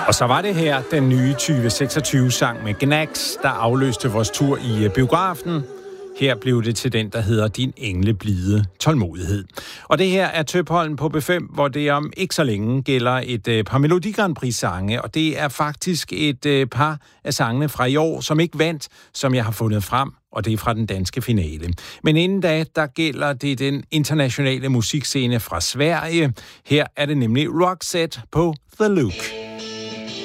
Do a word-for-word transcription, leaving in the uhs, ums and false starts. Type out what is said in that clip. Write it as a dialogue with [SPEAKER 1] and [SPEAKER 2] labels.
[SPEAKER 1] Og så var det her den nye tyve seksogtyve-sang med Gnags, der afløste vores tur i biografen. Her blev det til den, der hedder Din engleblide tålmodighed. Og det her er Tøpholm på B fem, hvor det om ikke så længe gælder et par Melodi Grand Prix-sange, og det er faktisk et par af sangene fra i år, som ikke vandt, som jeg har fundet frem, og det er fra den danske finale. Men inden da, der gælder det den internationale musikscene fra Sverige. Her er det nemlig Roxette på The Look.